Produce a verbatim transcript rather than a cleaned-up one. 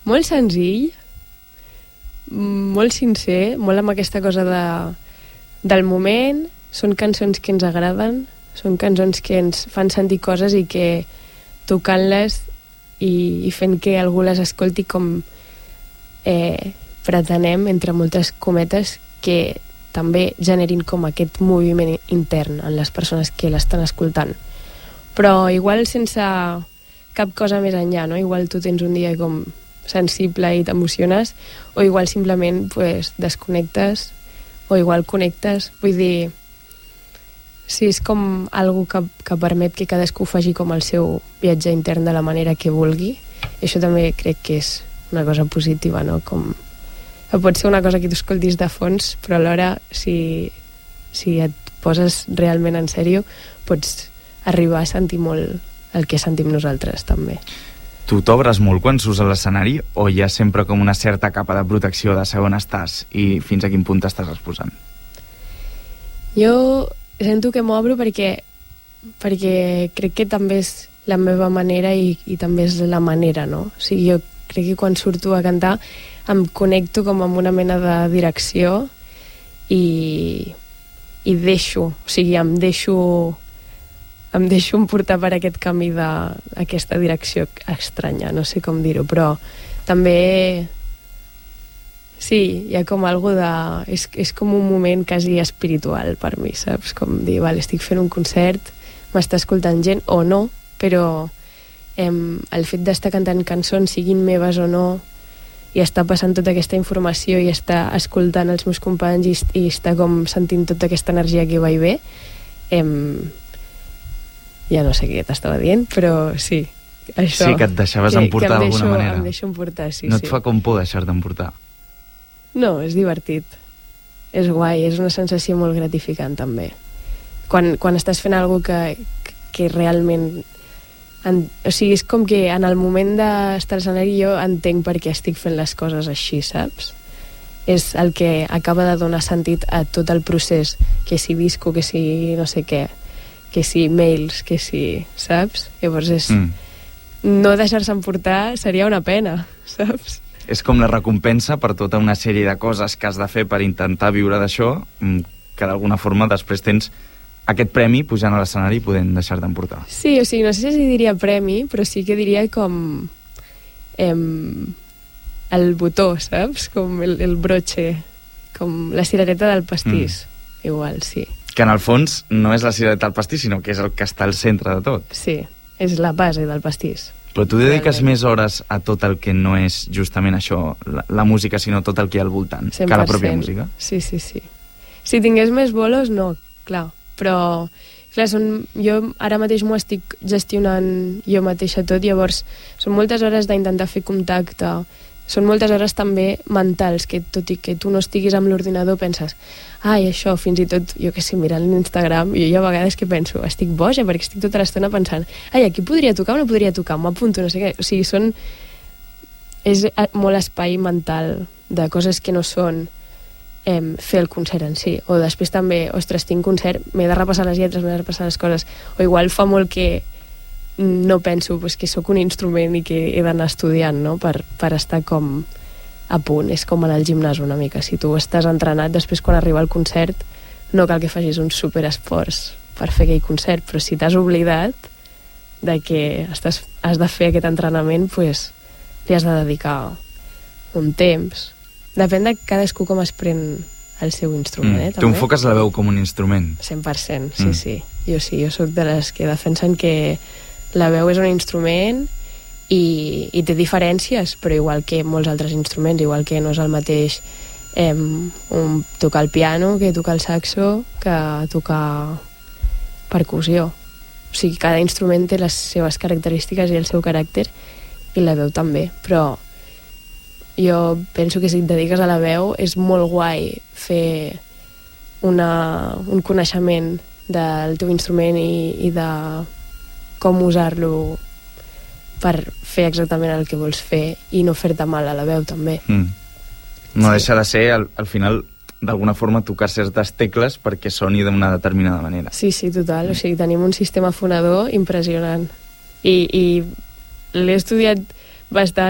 molt senzill, molt sincer, molt amb aquesta cosa de, del moment. Són cançons que ens agraden, són cançons que ens fan sentir coses i que tocant-les i, i fent que algú les escolti com eh, pretenem, entre moltes cometes, que també generin com aquest moviment intern en les persones que l'estan escoltant. Però igual sense cap cosa més enllà, no? Igual tu tens un dia com sensible i t'emociones, o igual simplement pues, desconnectes, o igual connectes. Vull dir, sí, és com algo que, que permet que cadascú faci com el seu viatge intern de la manera que vulgui. I això també crec que és una cosa positiva, no? Com que pot ser una cosa que tu escoltis de fons, però alhora, si, si et poses realment en sèrio, pots arribar a sentir molt el que sentim nosaltres, també. Tu t'obres molt quan surts a l'escenari o hi ha sempre com una certa capa de protecció de segon estàs i fins a quin punt t'estàs exposant? Jo sento que m'obro perquè, perquè crec que també és la meva manera i, i també és la manera, no? O sigui, jo crec que quan surto a cantar em connecto com amb una mena de direcció i, i deixo, o sigui, em deixo em deixo emportar per aquest camí d'aquesta direcció estranya, no sé com dir-ho, però també sí, hi ha com algo de... És, és com un moment quasi espiritual per mi, saps? Com dir, vale, estic fent un concert, m'està escoltant gent o no, però em, el fet d'estar cantant cançons, siguin meves o no, i està passant tota aquesta informació i està escoltant els meus companys i, i està com sentint tota aquesta energia que va i ve, em, ja no sé què t'estava dient, però sí, això... Sí, que et deixaves que, emportar que d'alguna manera. Em deixo emportar, sí, no sí. et fa com por deixar-te emportar? No, és divertit. És guai, és una sensació molt gratificant, també. Quan, quan estàs fent alguna que, que realment... En, o sigui, és com que en el moment d'estar a l'escenari jo entenc per què estic fent les coses així, saps? És el que acaba de donar sentit a tot el procés, que si disco, que si no sé què, que si mails, que si... saps? Llavors és... Mm. No deixar-se emportar seria una pena, saps? És com la recompensa per tota una sèrie de coses que has de fer per intentar viure d'això, que d'alguna forma després tens aquest premi pujant a l'escenari i podent deixar-te emportar. Sí, o sigui, no sé si diria premi, però sí que diria com em, el botó, saps? Com el, el broche, com la cirereta del pastís. Mm. Igual, sí. Que en el fons no és la cirereta del pastís, sinó que és el que està al centre de tot. Sí, és la base del pastís. Però tu dediques realment més hores a tot el que no és justament això, la, la música, sinó tot el que hi ha al voltant, cent per cent. que la pròpia música? Sí, sí, sí. Si tingués més bolos, no, clar. Però, clar, són, jo ara mateix m'ho estic gestionant jo mateixa tot, llavors són moltes hores d'intentar fer contacte, són moltes hores també mentals, que tot i que tu no estiguis amb l'ordinador penses, ai, això, fins i tot, jo què sé, mirant l'Instagram, i jo a vegades que penso, estic boja, perquè estic tota l'estona pensant, ai, aquí podria tocar o no podria tocar, m'apunto, no sé què, o sigui, són... és molt espai mental de coses que no són eh, fer el concert en si, o després també, ostres, tinc concert, m'he de repassar les lletres, m'he de repassar les coses, o igual fa molt que no penso pues, que sóc un instrument i que he d'anar estudiant, no?, per, per estar com a punt. És com anar al gimnàs una mica, si tu estàs entrenat, després quan arriba el concert no cal que facis un superesforç per fer aquell concert, però si t'has oblidat de que estàs, has de fer aquest entrenament, pues, li has de dedicar un temps. Depèn de cadascú com es pren el seu instrument, mm. eh, també. Tu enfoques la veu com un instrument. cent per cent, sí, mm. sí. Jo sí, jo sóc de les que defensen que la veu és un instrument i, i té diferències, però igual que molts altres instruments, igual que no és el mateix eh, un, tocar el piano que tocar el saxo, que tocar percussió. O sigui, cada instrument té les seves característiques i el seu caràcter, i la veu també, però jo penso que si et dediques a la veu és molt guai fer una, un coneixement del teu instrument i, i de com usar-lo per fer exactament el que vols fer i no fer-te mal a la veu també. Mm. No sí. deixa de ser, al, al final, d'alguna forma tocar certes tecles perquè soni d'una determinada manera. Sí, sí, total. Mm. O sigui, tenim un sistema fonador impressionant. I, i l'he estudiat bastant